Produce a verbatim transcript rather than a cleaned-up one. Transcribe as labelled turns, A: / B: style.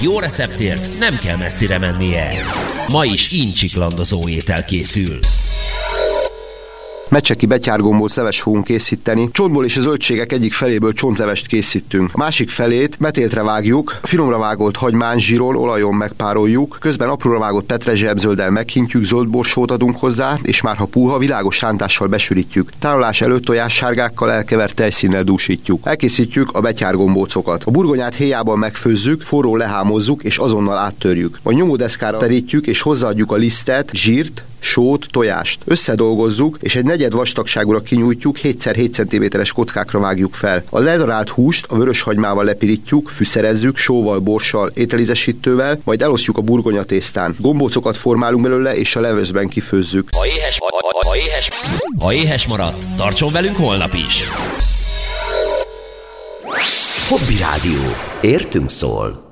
A: Jó receptért nem kell messzire mennie. Ma is incsiklandozó étel készül.
B: Mecseki betyárgombóc leves fogunk készíteni. Csontból és a zöldségek egyik feléből csontlevest készítünk. A másik felét metéltre vágjuk, finomra vágolt hagymán, zsíron, olajon megpároljuk, közben apróra vágott petrezselyzölddel meghintjük, zöld borsót adunk hozzá, és már ha puha, világos rántással besűrítjük. Tárolás előtt tojássárgákkal elkevert tejszínnel dúsítjuk. Elkészítjük a betyárgombócokat. A burgonyát héjában megfőzzük, forró lehámozzuk és azonnal áttörjük. A nyomódeszkára terítjük és hozzáadjuk a lisztet, zsírt, sót, tojást. Összedolgozzuk, és egy negyed vastagságúra kinyújtjuk, hét szer hét centiméteres kockákra vágjuk fel. A ledarált húst a vörös hagymával lepirítjuk, fűszerezzük, sóval, borssal, ételízesítővel, majd elosztjuk a burgonyatésztán. Gombócokat formálunk belőle, és a levőszben kifőzzük.
A: Ha éhes, ha, ha, ha éhes, ha éhes maradt, tartson velünk holnap is!
C: Hobby Rádió. Értünk szól.